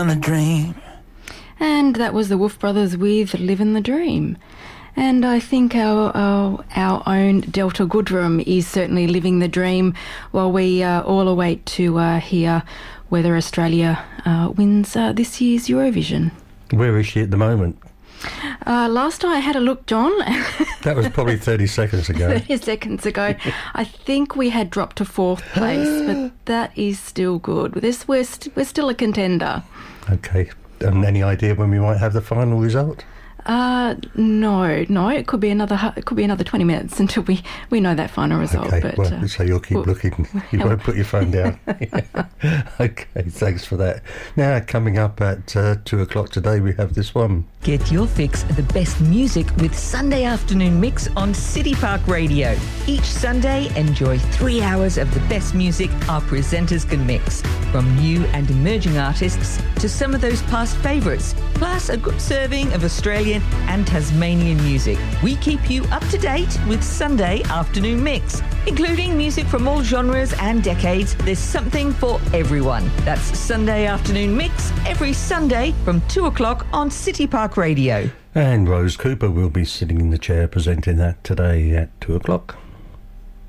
the dream. And that was the Wolf Brothers with Livin' the Dream. And I think our own Delta Goodrum is certainly living the dream while we all await to hear whether Australia wins this year's Eurovision. Where is she at the moment? Last I had a look, John. That was probably 30 seconds ago. 30 seconds ago. I think we had dropped to 4th place, but that is still good. We're still a contender. Okay. Any idea when we might have the final result? No. It could be another 20 minutes until we know that final result. Okay, but, so you'll keep looking. You won't put your phone down. Okay, thanks for that. Now, coming up at 2 o'clock today, we have this one. Get your fix of the best music with Sunday Afternoon Mix on City Park Radio. Each Sunday, enjoy 3 hours of the best music our presenters can mix, from new and emerging artists to some of those past favourites, plus a good serving of Australian and Tasmanian music. We keep you up to date with Sunday Afternoon Mix, including music from all genres and decades. There's something for everyone. That's Sunday Afternoon Mix every Sunday from 2 o'clock on City Park Radio. And Rose Cooper will be sitting in the chair presenting that today at 2 o'clock.